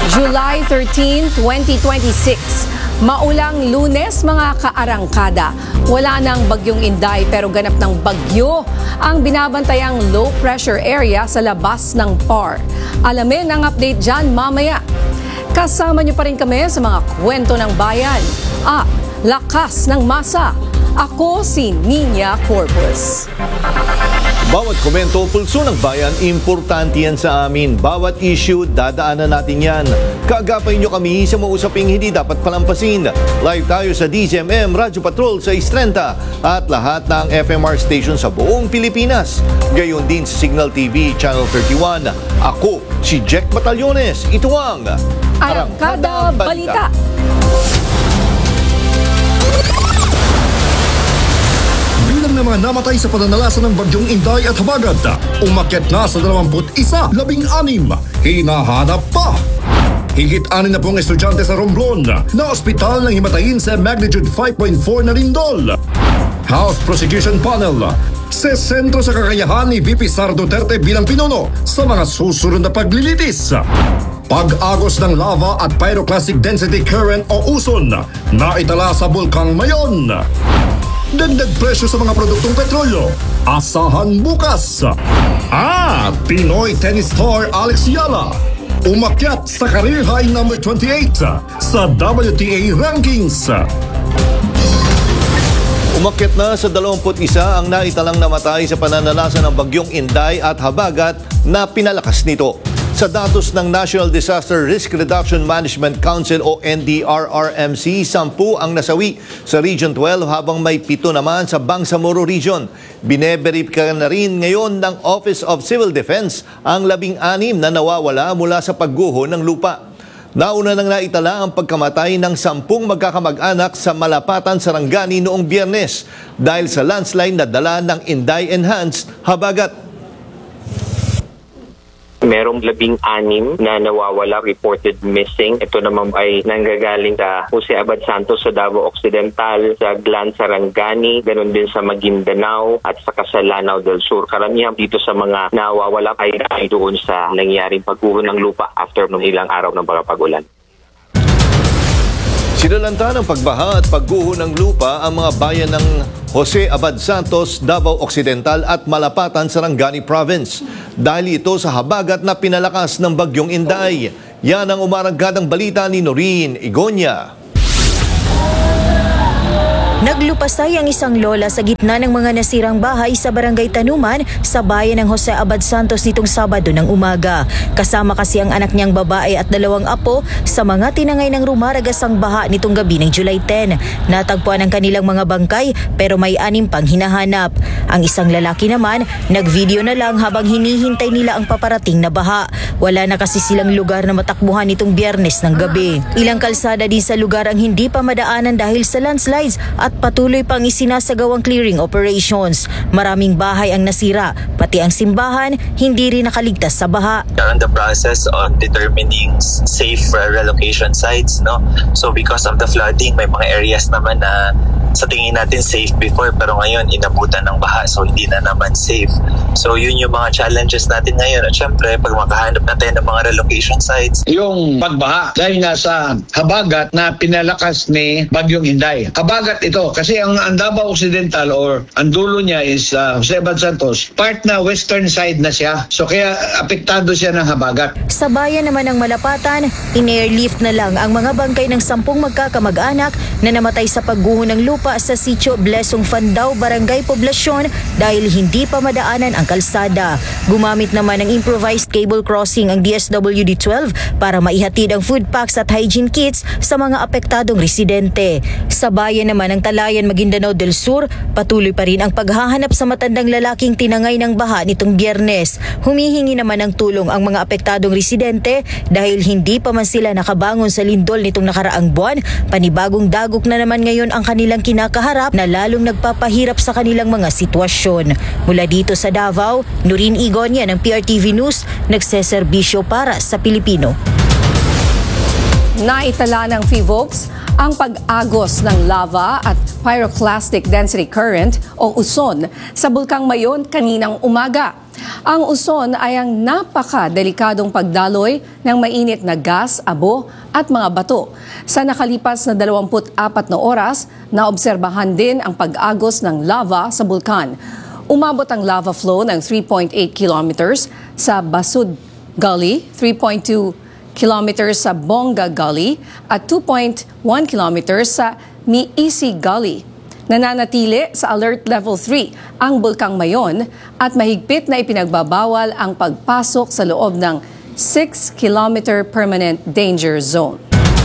July 13, 2026. Maulang Lunes mga kaarangkada. Wala nang bagyong Inday pero ganap ng bagyo ang binabantayang low pressure area sa labas ng PAR. Alamin ang update dyan mamaya. Kasama niyo pa rin kami sa mga kwento ng bayan at lakas ng masa. Ako si Nina Corpus. Bawat komento, pulso ng bayan, importante yan sa amin. Bawat issue, dadaanan natin yan. Kaagapay nyo kami sa mga usaping hindi dapat palampasin. Live tayo sa DZMM Radyo Patrol sa 630 at lahat ng FMR station sa buong Pilipinas. Gayon din sa Signal TV Channel 31. Ako, si Jack Batallones. Ito ang Arangkada Balita. Bilang ng mga namatay sa pananalasa ng bagyong Inday at Habagat, umakyat na sa 21, 16, hinahanap pa. Higit 6 na pong estudyante sa Romblon na ospital ng himatayin sa magnitude 5.4 na lindol. House Prosecution Panel sa sentro sa kakayahan ni VP Sara Duterte bilang pinuno sa mga susunod na paglilitis. Pag-agos ng lava at pyroclastic density current o uson na itala sa Bulkang Mayon. Dagdag presyo sa mga produktong petrolyo. Asahan bukas. Pinoy tennis star Alex Yala umakyat sa career high number 28 sa WTA rankings. Umakyat na sa 21 ang naitalang namatay sa pananalasa ng bagyong Inday at Habagat na pinalakas nito. Sa datos ng National Disaster Risk Reduction Management Council o NDRRMC, 10 ang nasawi sa Region 12 habang may 7 naman sa Bangsamoro Region. Bineberipika na rin ngayon ng Office of Civil Defense ang 16 na nawawala mula sa pagguho ng lupa. Nauna nang naitala ang pagkamatay ng 10 magkakamag-anak sa Malapatan, Sarangani noong Biyernes dahil sa landslide na dala ng Inday Enhanced Habagat. Merong 16 na nawawala, reported missing. Ito naman ay nanggagaling sa Jose Abad Santos sa Davao Occidental, sa Glan Sarangani, ganoon din sa Maguindanao at sa Lanao del Sur. Karamihan dito sa mga nawawala ay doon sa nangyaring pagguho ng lupa after ng ilang araw ng pag-ulan. Sinalanta ng pagbaha at pagguho ng lupa ang mga bayan ng Jose Abad Santos, Davao Occidental at Malapatan, Sarangani Province. Dahil ito sa habagat na pinalakas ng bagyong Inday. Yan ang umarangkadang balita ni Noreen Igonia. Naglupasay ang isang lola sa gitna ng mga nasirang bahay sa Barangay Tanuman sa bayan ng Jose Abad Santos nitong Sabado ng umaga. Kasama kasi ang anak niyang babae at 2 apo sa mga tinangay ng rumaragasang baha nitong gabi ng July 10. Natagpuan ang kanilang mga bangkay pero may 6 pang hinahanap. Ang isang lalaki naman, nagvideo na lang habang hinihintay nila ang paparating na baha. Wala na kasi silang lugar na matakbuhan nitong Biyernes ng gabi. Ilang kalsada din sa lugar ang hindi pa madaanan dahil sa landslides at patuloy pang isinasagawang clearing operations. Maraming bahay ang nasira, pati ang simbahan hindi rin nakaligtas sa baha. We're in the process on determining safe relocation sites, no? So because of the flooding, may mga areas naman na sa tingin natin safe before pero ngayon inabutan ng baha, so hindi na naman safe. So yun yung mga challenges natin ngayon. At syempre, pag makahanap natin ng mga relocation sites. Yung pagbaha dahil nga sa habagat na pinalakas ni Bagyong Inday. Habagat ito kasi ang Davao Occidental or ang dulo niya is Jose Abad Santos, part na western side na siya. So kaya apektado siya ng habagat. Sa bayan naman ng Malapatan, in-airlift na lang ang mga bangkay ng 10 magkakamag-anak na namatay sa pagguho ng lupa sa Sitio Blesong Fandao, Barangay Poblasyon dahil hindi pa madaanan ang kalsada. Gumamit naman ng improvised cable crossing ang DSWD-12 para maihatid ang food packs at hygiene kits sa mga apektadong residente. Sa bayan naman ng Talayan, Maguindanao del Sur, patuloy pa rin ang paghahanap sa matandang lalaking tinangay ng baha nitong Biyernes. Humihingi naman ng tulong ang mga apektadong residente dahil hindi pa man sila nakabangon sa lindol nitong nakaraang buwan. Panibagong dagok na naman ngayon ang kanilang kinakaharap na lalong nagpapahirap sa kanilang mga sitwasyon. Mula dito sa Davao, Noreen Igonia ng PRTV News, nagseserbisyo para sa Pilipino. Naitala ng PHIVOLCS ang pag-agos ng lava at pyroclastic density current o USON sa Bulkang Mayon kaninang umaga. Ang USON ay ang napaka-delikadong pagdaloy ng mainit na gas, abo at mga bato. Sa nakalipas na 24 na oras, naobserbahan din ang pag-agos ng lava sa bulkan. Umabot ang lava flow ng 3.8 kilometers sa Basud Gully, 3.2 kilometers sa Bonga Gully at 2.1 kilometers sa Miisi Gully. Nananatili sa Alert Level 3 ang Bulkang Mayon at mahigpit na ipinagbabawal ang pagpasok sa loob ng 6-kilometer permanent danger zone.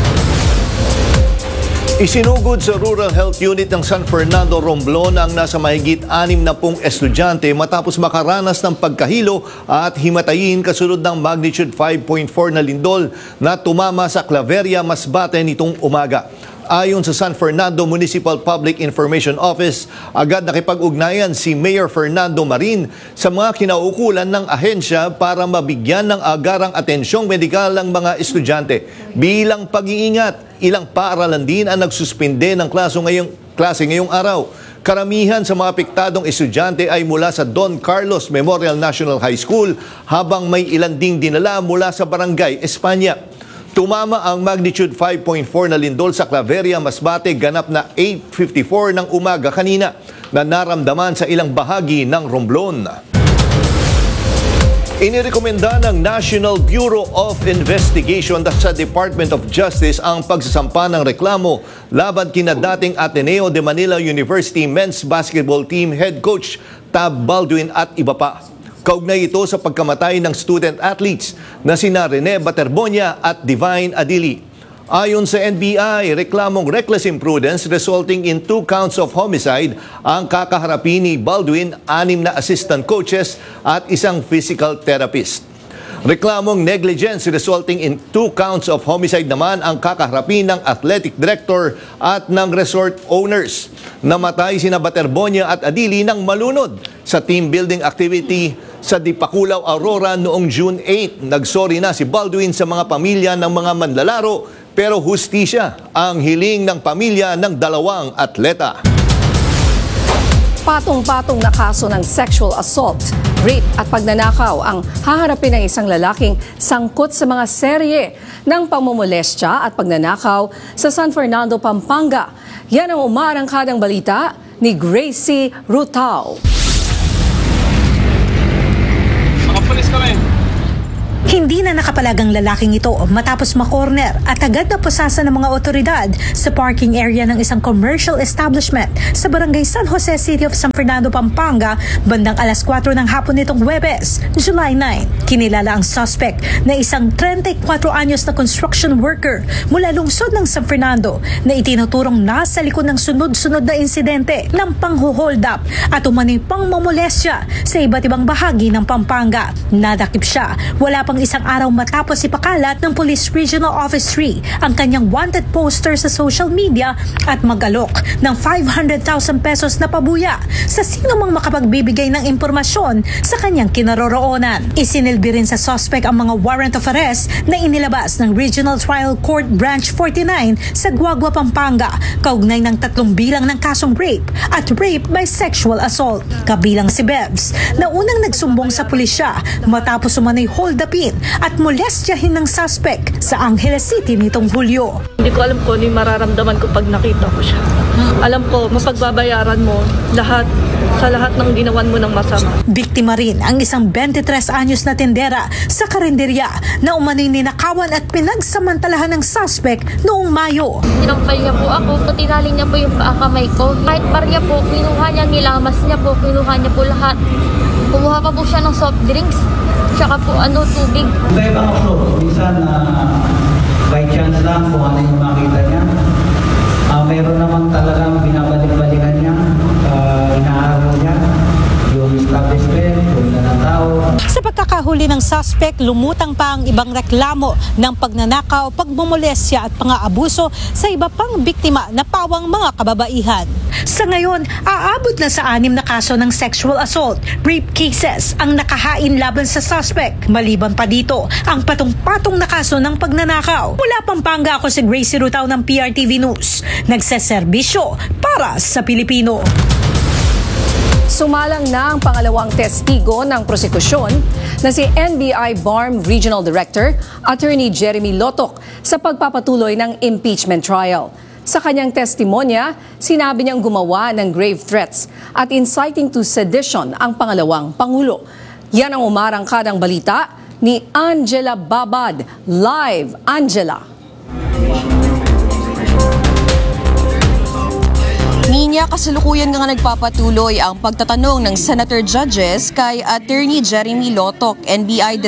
Isinugod sa Rural Health Unit ng San Fernando, Romblon ang nasa mahigit 60 estudyante matapos makaranas ng pagkahilo at himatayin kasunod ng magnitude 5.4 na lindol na tumama sa Claveria, Masbate nitong umaga. Ayon sa San Fernando Municipal Public Information Office, agad nakipag-ugnayan si Mayor Fernando Marin sa mga kinaukulan ng ahensya para mabigyan ng agarang atensyong medikal ang mga estudyante. Bilang pag-iingat, ilang paaralan din ang nagsuspinde ng klase ngayong araw. Karamihan sa mga apektadong estudyante ay mula sa Don Carlos Memorial National High School habang may ilan ding dinala mula sa Barangay Espanya. Tumama ang magnitude 5.4 na lindol sa Claveria, Masbate ganap na 8:54 ng umaga kanina na naramdaman sa ilang bahagi ng Romblon. Inirekomenda ng National Bureau of Investigation sa Department of Justice ang pagsasampa ng reklamo laban kina dating Ateneo de Manila University men's basketball team head coach Tab Baldwin at iba pa. Kaugnay ito sa pagkamatay ng student athletes na sina Rene Baterbonia at Divine Adili. Ayon sa NBI, reklamong reckless imprudence resulting in 2 counts of homicide ang kakaharapin ni Baldwin, 6 na assistant coaches at isang physical therapist. Reklamong negligence resulting in 2 counts of homicide naman ang kakaharapin ng athletic director at ng resort owners. Namatay sina Baterbonia at Adili nang malunod sa team building activity sa Dipakulaw, Aurora noong June 8. Nagsorry na si Baldwin sa mga pamilya ng mga manlalaro pero hustisya ang hiling ng pamilya ng 2 atleta. Patong-patong na kaso ng sexual assault, rape at pagnanakaw ang haharapin ng isang lalaking sangkot sa mga serye ng pamumolestya at pagnanakaw sa San Fernando, Pampanga. Yan ang umaarangkadang balita ni Gracie Rutao. Hindi na nakapalagang lalaking ito matapos makorner at agad na pusasa ng mga otoridad sa parking area ng isang commercial establishment sa barangay San Jose, City of San Fernando, Pampanga, bandang alas 4 ng hapon nitong Huwebes, July 9. Kinilala ang suspect na isang 34 anyos na construction worker mula lungsod ng San Fernando na itinuturong nasa likod ng sunod-sunod na insidente ng panghuhold up at umano'y pangmamolestya sa iba't ibang bahagi ng Pampanga. Nadakip siya, wala pang isang araw matapos ipakalat ng Police Regional Office 3 ang kanyang wanted poster sa social media at mag-alok ng 500,000 pesos na pabuya sa sino mang makapagbibigay ng impormasyon sa kanyang kinaroroonan. Isinilbi rin sa suspect ang mga warrant of arrest na inilabas ng Regional Trial Court Branch 49 sa Guagua, Pampanga, kaugnay ng 3 bilang ng kasong rape at rape by sexual assault. Kabilang si Bebs na unang nagsumbong sa pulisya matapos umano'y hold upin at molestyahin ng suspect sa Angeles City nitong Hulyo. Hindi ko alam kung ano yung mararamdaman ko pag nakita ko siya. Alam ko, mapagbabayaran mo sa lahat ng ginawan mo ng masama. Biktima rin ang isang 23 anyos na tendera sa karinderya na umano'y ninakawan at pinagsamantalahan ng suspect noong Mayo. Tinampal niya po ako, tinaling niya po yung kamay ko. Kahit barya po, kinuha niya, nilamas niya po, kinuha niya po lahat. Kumuha pa po siya ng soft drinks, tsaka po tubig. Sa ibang ako, minsan by chance lang kung ano yung makita niya. Mayroon naman talagang binabalik-balikan niya, inaaraw niya yung establishment, yung nanataw. Sa pagkakahuli nahuli ng suspect, lumutang pa ang ibang reklamo ng pagnanakaw, pagmumolestya at pang-aabuso sa iba pang biktima na pawang mga kababaihan. Sa ngayon, aabot na sa 6 na kaso ng sexual assault, rape cases ang nakahain laban sa suspect. Maliban pa dito, ang patong-patong na kaso ng pagnanakaw. Mula Pampanga, ako si Gracie Rutao ng PRTV News. Nagseserbisyo para sa Pilipino. Sumalang na ang pangalawang testigo ng prosekusyon na si NBI BARM Regional Director, Attorney Jeremy Lotok, sa pagpapatuloy ng impeachment trial. Sa kanyang testimonya, sinabi niyang gumawa ng grave threats at inciting to sedition ang pangalawang pangulo. Yan ang umarangkadang balita ni Angela Babad. Live, Angela. Ninya, kasalukuyan nga nagpapatuloy ang pagtatanong ng senator judges kay Attorney Jeremy Lotok, NBI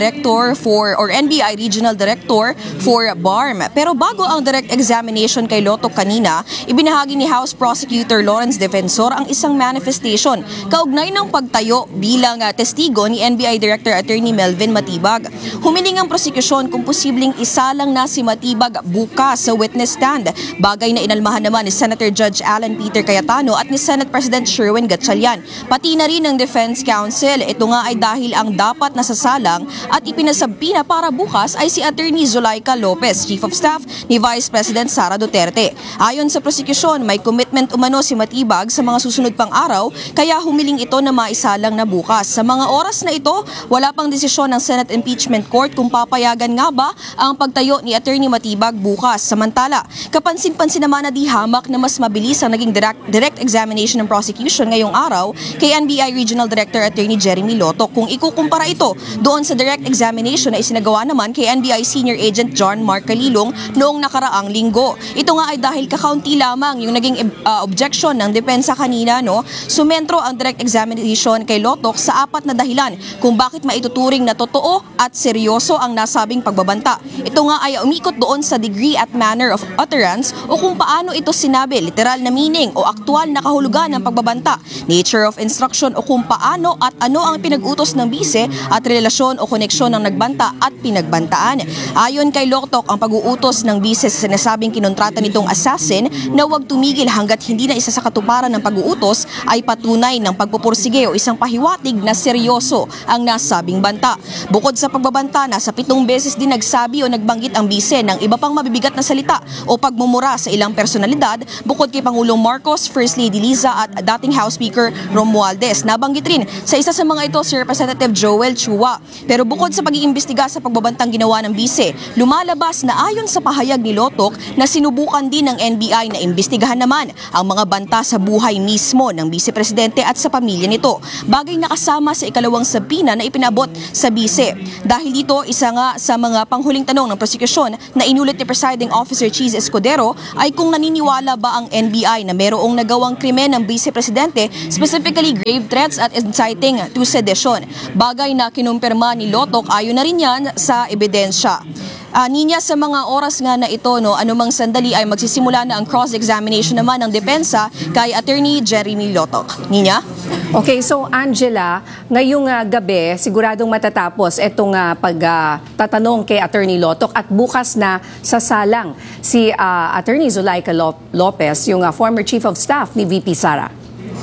Regional Director for BARM. Pero bago ang direct examination kay Lotok kanina, ibinahagi ni House Prosecutor Lawrence Defensor ang isang manifestation kaugnay ng pagtayo bilang testigo ni NBI Director Attorney Melvin Matibag. Humiling ang prosekusyon kung posibleng isa lang na si Matibag bukas sa witness stand, bagay na inalmahan naman ni Senator Judge Alan Peter Cayetano at ni Senate President Sherwin Gatchalian. Pati na rin ng Defense Counsel. Ito nga ay dahil ang dapat nasasalang at ipinasabpina para bukas ay si Attorney Zulaika Lopez, Chief of Staff ni Vice President Sara Duterte. Ayon sa prosekusyon, may commitment umano si Matibag sa mga susunod pang araw, kaya humiling ito na maisalang na bukas. Sa mga oras na ito, wala pang desisyon ng Senate Impeachment Court kung papayagan nga ba ang pagtayo ni Attorney Matibag bukas. Samantala, kapansin-pansin naman na di hamak na mas mabilis ang naging direct examination ng prosecution ngayong araw kay NBI Regional Director Attorney Jeremy Lotok kung ikukumpara ito doon sa direct examination na isinagawa naman kay NBI Senior Agent John Mark Calilong noong nakaraang linggo. Ito nga ay dahil kakaunti lamang yung naging objection ng depensa kanina, no? Sumentro ang direct examination kay Lotok sa 4 na dahilan kung bakit maituturing na totoo at seryoso ang nasabing pagbabanta. Ito nga ay umikot doon sa degree at manner of utterance o kung paano ito sinabi, literal na meaning o aktual na kahulugan ng pagbabanta, nature of instruction o kung paano at ano ang pinag-utos ng bise at relasyon o koneksyon ng nagbanta at pinagbantaan. Ayon kay Lotok, ang pag-uutos ng bise sa sinasabing kinontrata nitong assassin na huwag tumigil hanggat hindi na isa sa katuparan ng pag-uutos ay patunay ng pagpupursige o isang pahiwatig na seryoso ang nasabing banta. Bukod sa pagbabanta, nasa 7 beses din nagsabi o nagbanggit ang bise ng iba pang mabibigat na salita o pagmumura sa ilang personalidad bukod kay Pangulong Marcos, First Lady Liza at dating House Speaker Romualdez. Nabanggit rin sa isa sa mga ito si Representative Joel Chua. Pero bukod sa pag-iimbestiga sa pagbabantang ginawa ng bise, lumalabas na ayon sa pahayag ni Lotok na sinubukan din ng NBI na imbestigahan naman ang mga banta sa buhay mismo ng Vice Presidente at sa pamilya nito. Bagay na kasama sa ikalawang sabina na ipinabot sa bise. Dahil dito, isa nga sa mga panghuling tanong ng prosekusyon na inulit ni Presiding Officer Cheese Escudero ay kung naniniwala ba ang NBI na merong nagawang krimen ng Vice Presidente, specifically grave threats at inciting to sedition. Bagay na kinumpirma ni Lotok, ayon na rin yan sa ebidensya. Ninya, sa mga oras nga na ito, no, anumang sandali ay magsisimula na ang cross-examination naman ng depensa kay Attorney Jeremy Lotok. Ninya? Okay, so Angela, ngayong gabi, siguradong matatapos itong pagtatanong kay Attorney Lotok at bukas na sasalang si Attorney Zulaika Lopez, yung former Chief of Staff ni VP Sara.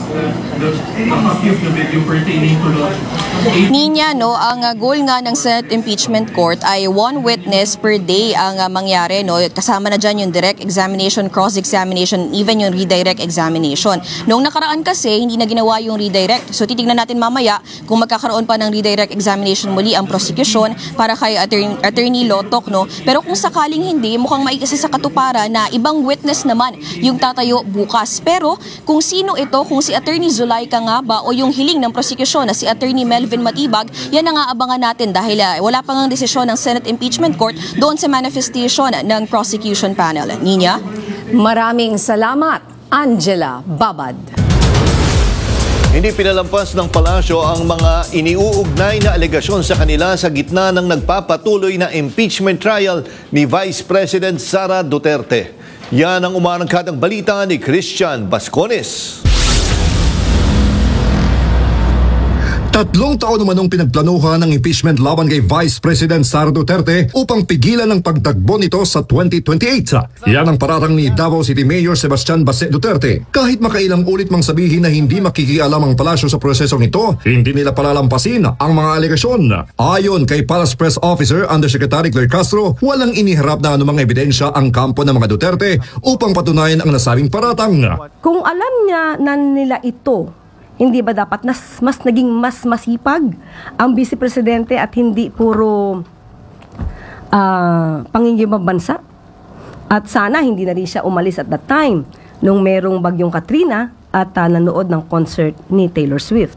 Ninya, no, ang goal nga ng Senate Impeachment Court ay 1 witness per day ang mangyari, no. Kasama na dyan yung direct examination, cross-examination, even yung redirect examination. Noong nakaraan kasi, hindi na ginawa yung redirect. So titignan natin mamaya kung magkakaroon pa ng redirect examination muli ang prosecution para kay Attorney Lotok, no. Pero kung sakaling hindi, mukhang maikasa sa katuparan na ibang witness naman yung tatayo bukas. Pero kung sino ito, kung si Attorney Zulaika nga ba o yung hiling ng prosecution na si Attorney Melvin Matibag, yan ang aabangan natin dahil wala pang ang desisyon ng Senate Impeachment Court doon sa manifestation ng prosecution panel. Ninya? Maraming salamat, Angela Babad. Hindi pinalampas ng palasyo ang mga iniuugnay na alegasyon sa kanila sa gitna ng nagpapatuloy na impeachment trial ni Vice President Sara Duterte. Yan ang umarangkadang balita ni Christian Bascones. 3 taon naman nung pinagplanuhan ng impeachment laban kay Vice President Sara Duterte upang pigilan ang pagtakbo nito sa 2028. Yan ang paratang ni Davao City Mayor Sebastian Baset Duterte. Kahit makailang ulit mang sabihin na hindi makikialam ang palasyo sa prosesong ito, hindi nila palalampasin ang mga alegasyon. Ayon kay Palace Press Officer Undersecretary Claire Castro, walang iniharap na anumang ebidensya ang kampo ng mga Duterte upang patunayan ang nasabing paratang. Kung alam niya na nila ito, hindi ba dapat mas naging mas masipag ang Vice Presidente at hindi puro pangingimang bansa? At sana hindi na rin siya umalis at that time nung merong bagyong Katrina at nanood ng concert ni Taylor Swift.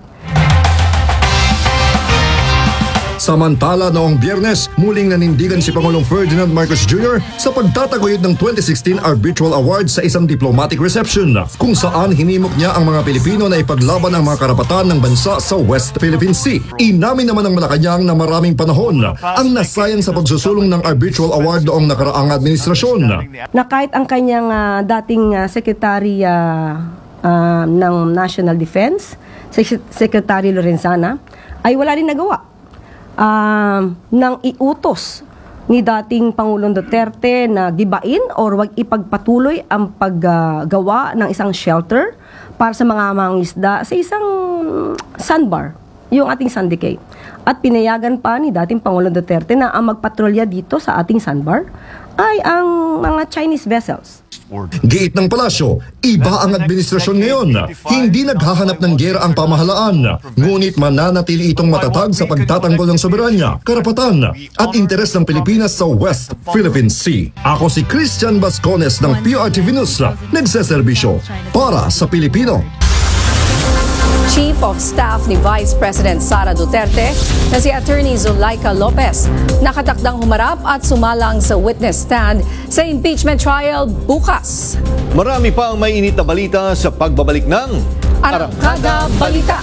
Samantala noong Biyernes, muling nanindigan si Pangulong Ferdinand Marcos Jr. sa pagtataguyod ng 2016 Arbitral Award sa isang diplomatic reception kung saan hinimok niya ang mga Pilipino na ipaglaban ang mga karapatan ng bansa sa West Philippine Sea. Inamin naman ng Malacanang na maraming panahon ang nasayang sa pagsusulong ng Arbitral Award noong nakaraang administrasyon. Na kahit ang kanyang dating Secretary ng National Defense, Secretary Lorenzana, ay wala rin nagawa. Nang iutos ni dating Pangulong Duterte na gibain or wag ipagpatuloy ang paggawa ng isang shelter para sa mga mangingisda sa isang sandbar, yung ating Sandicay. At pinayagan pa ni dating Pangulong Duterte na ang magpatrolya dito sa ating sandbar ay ang mga Chinese vessels. Giit ng palasyo, iba ang administrasyon ngayon. Hindi naghahanap ng giyera ang pamahalaan, ngunit mananatili itong matatag sa pagtatanggol ng soberanya, karapatan at interes ng Pilipinas sa West Philippine Sea. Ako si Christian Bascones ng PRTV News, nagseserbisyo para sa Pilipino. Chief of Staff ni Vice President Sara Duterte na si Attorney Zulaika Lopez nakatakdang humarap at sumalang sa witness stand sa impeachment trial bukas. Marami pa ang may init na balita sa pagbabalik ng Arangkada Balita.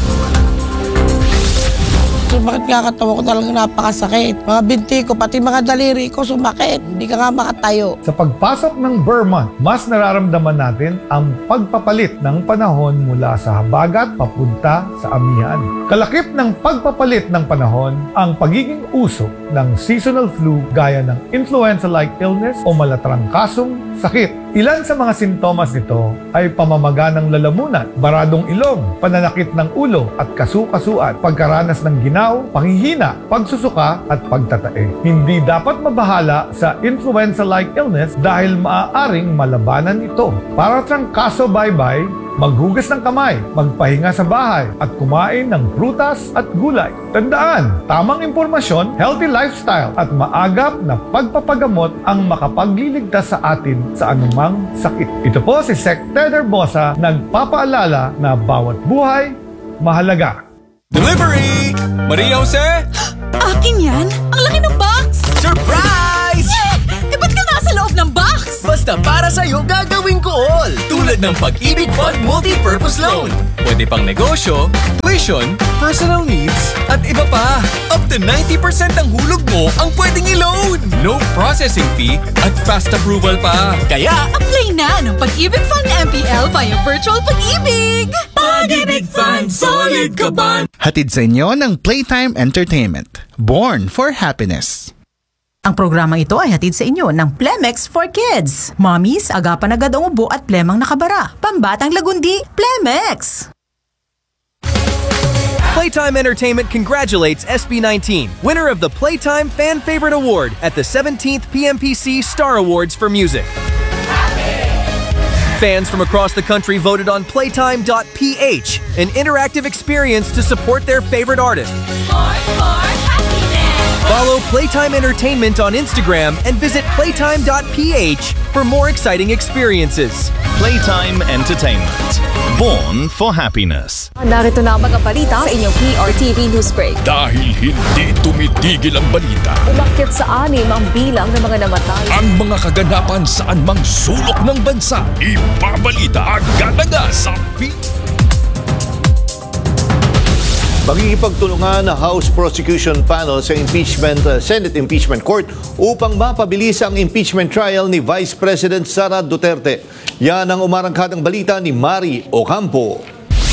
Bakit nga katawa ko talagang napakasakit. Mga binti ko, pati mga daliri ko sumakit. Hindi ka nga makatayo. Sa pagpasok ng Burma, mas nararamdaman natin ang pagpapalit ng panahon mula sa habagat papunta sa amihan. Kalakip ng pagpapalit ng panahon ang pagiging uso ng seasonal flu gaya ng influenza-like illness o malatrangkasong sakit. Ilan sa mga sintomas nito ay pamamaga ng lalamunan, baradong ilong, pananakit ng ulo at kasukasuan, pagkaranas ng ginaw, panghihina, pagsusuka at pagtatae. Hindi dapat mabahala sa influenza-like illness dahil maaaring malabanan ito. Para trangkaso bye-bye, maghugas ng kamay, magpahinga sa bahay, at kumain ng prutas at gulay. Tandaan, tamang impormasyon, healthy lifestyle, at maagap na pagpapagamot ang makapagliligtas sa atin sa anumang sakit. Ito po si Sec. Ted Herbosa, nagpapaalala na bawat buhay, mahalaga. Delivery! Maria Jose? Akin yan? Ang laki ng box! Surprise! Eh, ba't ka nasa loob ng box? Basta para sa'yo, gagawin ko all! Tulad ng Pag-ibig Fund Multi-Purpose Loan. Pwede pang negosyo, tuition, personal needs, at iba pa. Up to 90% ng hulog mo ang pwedeng i-loan. No processing fee at fast approval pa. Kaya, apply na ng Pag-ibig Fund MPL via Virtual Pag-ibig! Pag-ibig Fund, solid ka ba? Hatid sa inyo ng Playtime Entertainment. Born for happiness. Ang programang ito ay hatid sa inyo ng Plemex for Kids. Mommies, agapan agad ang ubo at plemang nakabara. Pambatang lagundi, Plemex! Playtime Entertainment congratulates SB19, winner of the Playtime Fan Favorite Award at the 17th PMPC Star Awards for Music. Fans from across the country voted on Playtime.ph, an interactive experience to support their favorite artist. Follow Playtime Entertainment on Instagram and visit playtime.ph for more exciting experiences. Playtime Entertainment. Born for happiness. Narito na ang mga balita sa inyong PRTV Newsbreak. Dahil hindi tumitigil ang balita, umakyat sa 6 ang bilang ng mga namatay. Ang mga kaganapan saan mang sulok ng bansa, ibabalita agad-agad sa Magkikipagtulungan na House Prosecution Panel sa Senate Impeachment Court upang mapabilis ang impeachment trial ni Vice President Sara Duterte. Yan ang umarangkadang balita ni Mari Ocampo.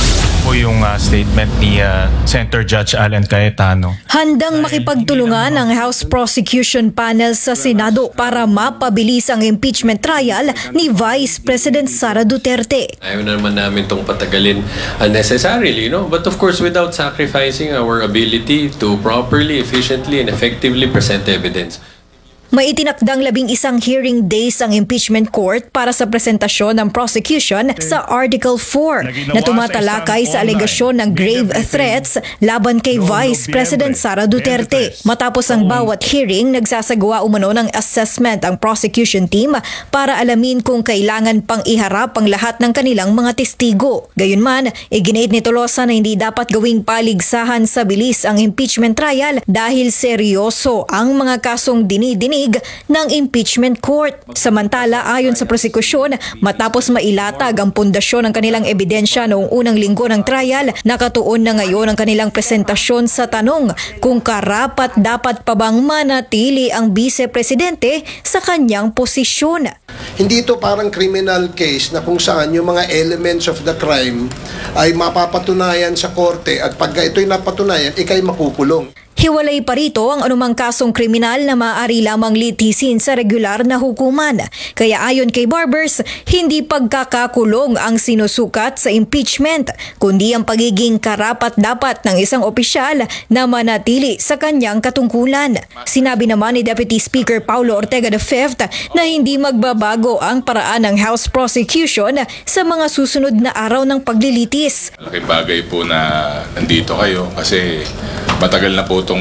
po yung statement ni Senator Judge Alan Cayetano. Handang makipagtulungan ang House Prosecution Panel sa Senado para mapabilis ang impeachment trial ni Vice President Sara Duterte. Ayaw naman namin itong patagalin unnecessarily, no? But of course, without sacrificing our ability to properly, efficiently, and effectively present evidence. May itinakdang 11 hearing days ang impeachment court para sa presentasyon ng prosecution sa Article 4 na tumatalakay sa alegasyon ng grave threats laban kay Vice President Sara Duterte. Matapos ang bawat hearing, nagsasagawa umano ng assessment ang prosecution team para alamin kung kailangan pang iharap ang lahat ng kanilang mga testigo. Gayunman, iginit ni Tolosa na hindi dapat gawing paligsahan sa bilis ang impeachment trial dahil seryoso ang mga kasong dinidinig ng impeachment court. Samantala, ayon sa prosekusyon, matapos mailatag ang pundasyon ng kanilang ebidensya noong unang linggo ng trial, nakatuon na ngayon ang kanilang presentasyon sa tanong kung karapat dapat pa bang manatili ang vice-presidente sa kanyang posisyon. Hindi ito parang criminal case na kung saan yung mga elements of the crime ay mapapatunayan sa korte at pagka ito'y napatunayan, ikay makukulong. Hiwalay pa rito ang anumang kasong kriminal na maaari lamang litisin sa regular na hukuman. Kaya ayon kay Barbers, hindi pagkakakulong ang sinusukat sa impeachment, kundi ang pagiging karapat-dapat ng isang opisyal na manatili sa kanyang katungkulan. Sinabi naman ni Deputy Speaker Paulo Ortega V na hindi magbabago ang paraan ng House Prosecution sa mga susunod na araw ng paglilitis. Malaking bagay po na nandito kayo kasi matagal na po itong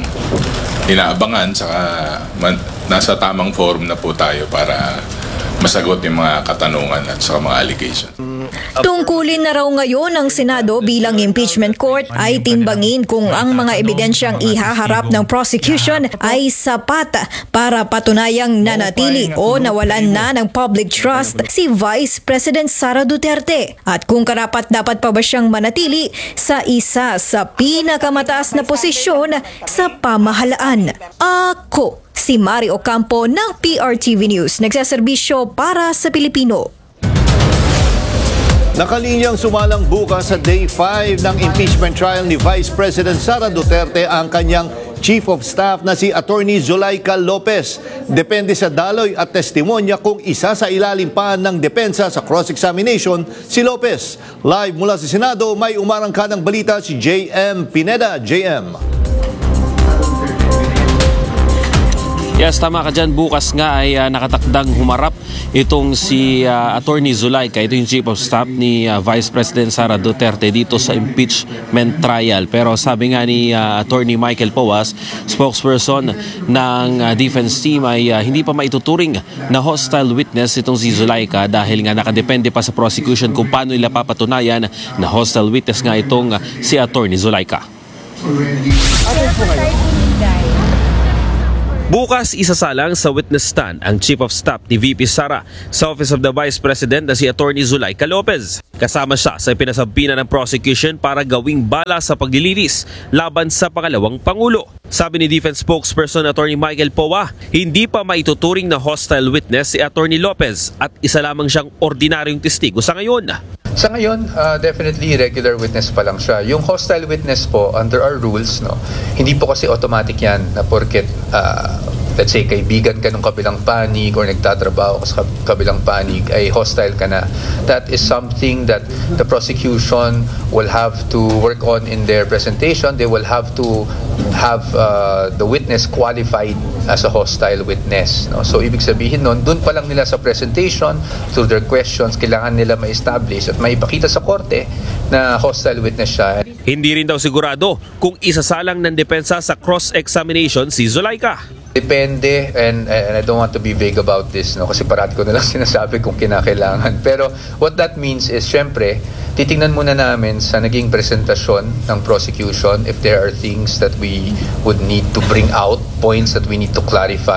inaabangan, saka nasa tamang forum na po tayo para masagot yung mga katanungan at saka mga allegations. Tungkulin na raw ngayon ng Senado bilang impeachment court ay timbangin kung ang mga ebidensyang ihaharap ng prosecution ay sapat para patunayang nanatili o nawalan na ng public trust si Vice President Sara Duterte at kung karapat-dapat pa ba siyang manatili sa isa sa pinakamataas na posisyon sa pamahalaan. Ako si Mari Ocampo ng PRTV News, nagsaserbisyo para sa Pilipino. Nakalinyang sumalang bukas sa Day 5 ng impeachment trial ni Vice President Sara Duterte ang kanyang Chief of Staff na si Attorney Zulaika Lopez. Depende sa daloy at testimonya kung isa sa ilalim pa ng depensa sa cross-examination si Lopez. Live mula sa Senado, may umarangka ng balita si JM Pineda. JM. Yes, tama ka dyan. Bukas nga ay nakatakdang humarap itong si Attorney Zulaika. Ito yung Chief of Staff ni Vice President Sara Duterte dito sa impeachment trial. Pero sabi nga ni Attorney Michael Powas, spokesperson ng defense team, ay hindi pa maituturing na hostile witness itong si Zulaika dahil nga nakadepende pa sa prosecution kung paano nila papatunayan na hostile witness nga itong si Attorney Zulaika. Bukas isasalang sa witness stand ang Chief of Staff ni VP Sara sa Office of the Vice President na si Attorney Zulaika Lopez. Kasama siya sa pinasabina ng prosecution para gawing bala sa paglilitis laban sa pangalawang Pangulo. Sabi ni Defense Spokesperson Attorney Michael Powa, hindi pa maituturing na hostile witness si Attorney Lopez at isa lamang siyang ordinaryong testigo sa ngayon. Sa ngayon, definitely regular witness pa lang siya. Yung hostile witness po, under our rules, no, hindi po kasi automatic yan na porket, let's say, kaibigan ka ng kabilang panig or nagtatrabaho ka sa kabilang panig, ay hostile ka na. That is something that the prosecution will have to work on in their presentation. They will have to have the witness qualified as a hostile witness. No? So, ibig sabihin nun, dun pa lang nila sa presentation, through their questions, kailangan nila ma-establish at maipakita sa korte na hostile witness siya. Hindi rin daw sigurado kung isasalang ng depensa sa cross-examination si Zulaika. Depende, and I don't want to be vague about this, no? Kasi parati ko na lang sinasabi kung kinakailangan. Pero what that means is, syempre, titingnan muna namin sa naging presentasyon ng prosecution if there are things that we would need to bring out, points that we need to clarify.